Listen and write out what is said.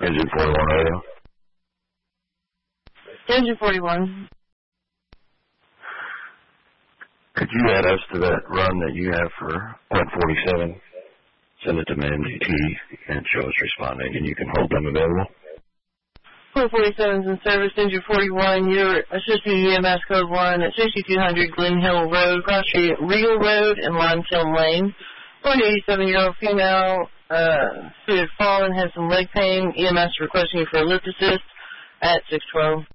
Engine 41 radio. Engine 41. Could you add us to that run that you have for point 47? Send it to my MDT and show us responding, and you can hold them available. Point 47 is in service. Engine 41. You're assisting EMS code 1 at 6200 Glen Hill Road, Cross Street, Regal Road, and Limestone Lane. 187-year-old female who had fallen, had some leg pain. EMS requesting you for a lift assist at 612.